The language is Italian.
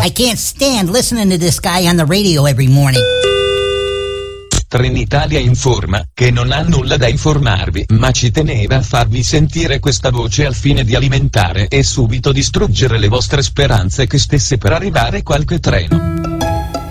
I can't stand listening to this guy on the radio every morning. Trenitalia informa che non ha nulla da informarvi, ma ci teneva a farvi sentire questa voce al fine di alimentare e subito distruggere le vostre speranze che stesse per arrivare qualche treno.